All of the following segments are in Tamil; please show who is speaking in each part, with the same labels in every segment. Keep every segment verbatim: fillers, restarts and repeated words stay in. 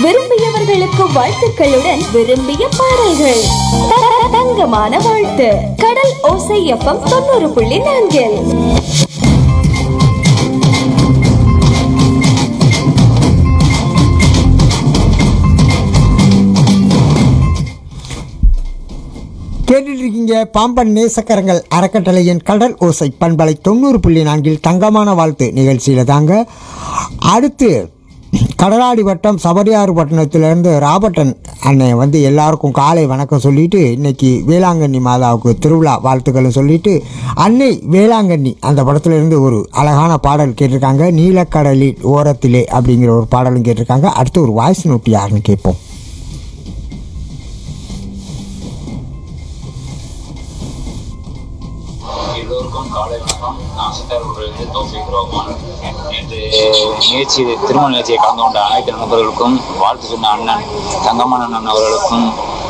Speaker 1: விரும்பியவர்களுக்கு வாழ்த்துக்களுடன் விரும்பிய பாடல்கள். தங்கமான வாழ்த்து. கடல் ஓசை எஃப்எம் தொண்ணூறு புள்ளி நான்கில்.
Speaker 2: கேட்டுட்டு இருக்கீங்க பாம்பன் நேசக்கரங்கள் அறக்கட்டளையின் கடல் ஓசை பண்பலை தொண்ணூறு புள்ளி நான்கில் தங்கமான வாழ்த்து நிகழ்ச்சியில் தாங்க. அடுத்து கடலாடி வட்டம் சபரியாறு பட்டணத்திலேருந்து ராபர்டன் அண்ணன் வந்து எல்லாருக்கும் காலை வணக்கம் சொல்லிட்டு இன்றைக்கி வேளாங்கண்ணி மாதாவுக்கு திருவிழா வாழ்த்துக்களும் சொல்லிட்டு அன்னை வேளாங்கண்ணி அந்த படத்துலேருந்து ஒரு அழகான பாடல் கேட்டிருக்காங்க. நீலக்கடலில் ஓரத்திலே அப்படிங்கிற ஒரு பாடலும் கேட்டிருக்காங்க. அடுத்து ஒரு வாய்ஸ் நோட் யாருன்னு கேட்போம்.
Speaker 3: எல்லோருக்கும் காலை வணக்கம். நான் சித்தார்புரிலிருந்து தௌஃபீக் ரஹ்மான். நேற்று நிகழ்ச்சி திருமண நிகழ்ச்சியை கலந்து கொண்ட அனைத்து நண்பர்களுக்கும் வாழ்த்து சொன்ன அண்ணன் தங்கமான அண்ணன் அவர்களுக்கும்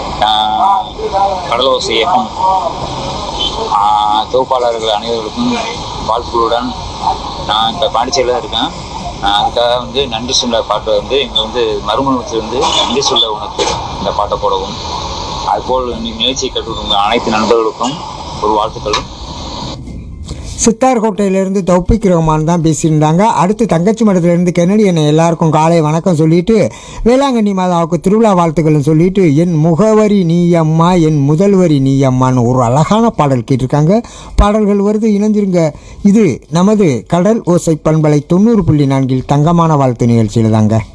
Speaker 3: கடலோசை எஃப்எம் தொகுப்பாளர்கள் அனைவர்களுக்கும் வாழ்த்துக்களுடன் நான் இப்போ பாண்டிச்சேரியில் தான் இருக்கேன். அதுக்காக வந்து நன்றி சொல்ல பாட்டை வந்து இங்கே வந்து மறுமணத்தில் வந்து நன்றி சொல்ல உனக்கு இந்த பாட்டை போடவும், அதுபோல் நிகழ்ச்சியை கற்றுக்கொண்ட அனைத்து நண்பர்களுக்கும் ஒரு வாழ்த்துக்களும்.
Speaker 2: சித்தார்கோட்டையிலேருந்து தௌஃபீக் ரஹ்மான் தான் பேசியிருந்தாங்க. அடுத்து தங்கச்சி மடத்திலேருந்து கென்னடி என்னை எல்லாருக்கும் காலை வணக்கம் சொல்லிட்டு வேளாங்கண்ணி மாதாவுக்கு திருவிழா வாழ்த்துக்களும் சொல்லிட்டு என் முகவரி நீ அம்மா என் முதல்வரி நீ அம்மான்னு ஒரு அழகான பாடல் கேட்டிருக்காங்க. பாடல்கள் வருது, இணைஞ்சிருங்க. இது நமது கடல் ஓசை பண்பலை தொண்ணூறு புள்ளி நான்கில் தங்கமான வாழ்த்து நிகழ்ச்சியில் தாங்க.